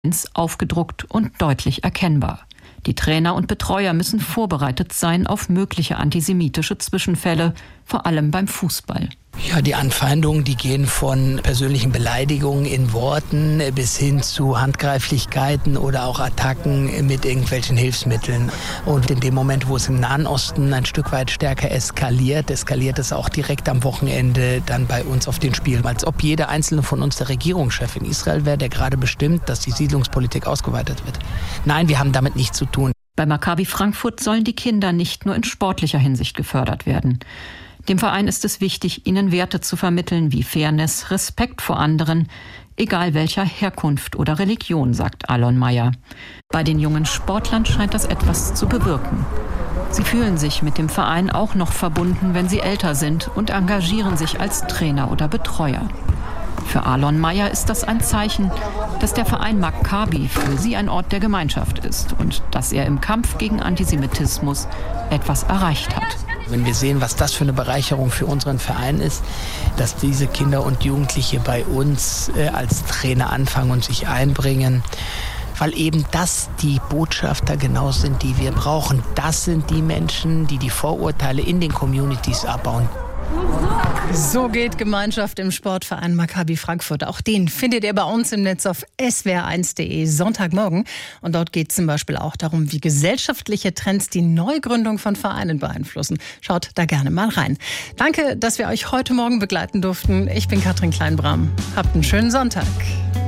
aufgedruckt und deutlich erkennbar. Die Trainer und Betreuer müssen vorbereitet sein auf mögliche antisemitische Zwischenfälle, vor allem beim Fußball. Ja, die Anfeindungen, die gehen von persönlichen Beleidigungen in Worten bis hin zu Handgreiflichkeiten oder auch Attacken mit irgendwelchen Hilfsmitteln. Und in dem Moment, wo es im Nahen Osten ein Stück weit stärker eskaliert es auch direkt am Wochenende dann bei uns auf den Spielen. Als ob jeder einzelne von uns der Regierungschef in Israel wäre, der gerade bestimmt, dass die Siedlungspolitik ausgeweitet wird. Nein, wir haben damit nichts zu tun. Bei Maccabi Frankfurt sollen die Kinder nicht nur in sportlicher Hinsicht gefördert werden. Dem Verein ist es wichtig, ihnen Werte zu vermitteln wie Fairness, Respekt vor anderen, egal welcher Herkunft oder Religion, sagt Alon Meyer. Bei den jungen Sportlern scheint das etwas zu bewirken. Sie fühlen sich mit dem Verein auch noch verbunden, wenn sie älter sind und engagieren sich als Trainer oder Betreuer. Für Alon Meyer ist das ein Zeichen, dass der Verein Maccabi für sie ein Ort der Gemeinschaft ist und dass er im Kampf gegen Antisemitismus etwas erreicht hat. Wenn wir sehen, was das für eine Bereicherung für unseren Verein ist, dass diese Kinder und Jugendliche bei uns als Trainer anfangen und sich einbringen, weil eben das die Botschafter genau sind, die wir brauchen. Das sind die Menschen, die die Vorurteile in den Communities abbauen. So geht Gemeinschaft im Sportverein Maccabi Frankfurt. Auch den findet ihr bei uns im Netz auf swr1.de Sonntagmorgen. Und dort geht es zum Beispiel auch darum, wie gesellschaftliche Trends die Neugründung von Vereinen beeinflussen. Schaut da gerne mal rein. Danke, dass wir euch heute Morgen begleiten durften. Ich bin Katrin Kleinbram. Habt einen schönen Sonntag.